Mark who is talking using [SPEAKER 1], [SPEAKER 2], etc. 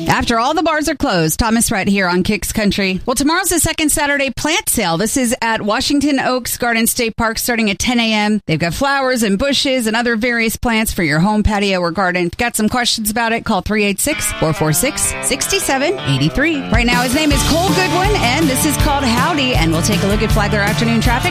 [SPEAKER 1] After all the bars are closed, Thomas Rhett here on Kicks Country. Well, tomorrow's the second Saturday plant sale. This is at Washington Oaks Garden State Park starting at 10 a.m. They've got flowers and bushes and other various plants for your home, patio, or garden. Got some questions about it? Call 386-446-6783. Right now, his name is Cole Goodwin, and this is called Howdy, and we'll take a look at Flagler afternoon traffic.